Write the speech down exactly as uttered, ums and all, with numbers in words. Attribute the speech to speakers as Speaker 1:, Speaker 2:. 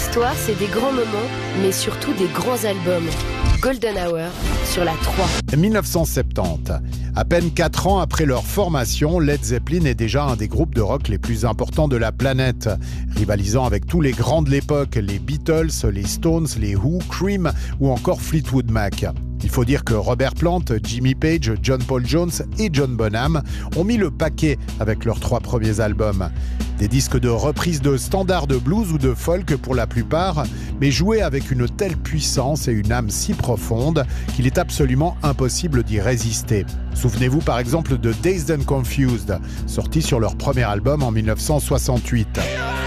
Speaker 1: L'histoire, c'est des grands moments, mais surtout des grands albums. Golden Hour sur la trois.
Speaker 2: dix-neuf cent soixante-dix. À peine quatre ans après leur formation, Led Zeppelin est déjà un des groupes de rock les plus importants de la planète, rivalisant avec tous les grands de l'époque, les Beatles, les Stones, les Who, Cream ou encore Fleetwood Mac. Il faut dire que Robert Plant, Jimmy Page, John Paul Jones et John Bonham ont mis le paquet avec leurs trois premiers albums. Des disques de reprise de standards de blues ou de folk pour la plupart, mais joués avec une telle puissance et une âme si profonde qu'il est absolument impossible d'y résister. Souvenez-vous par exemple de Dazed and Confused, sorti sur leur premier album en dix-neuf cent soixante-huit.